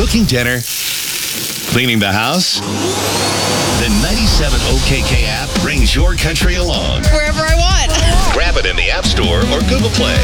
Cooking dinner? Cleaning the house? The 97 OKK app brings your country along. Wherever I want. Grab it in the App Store or Google Play.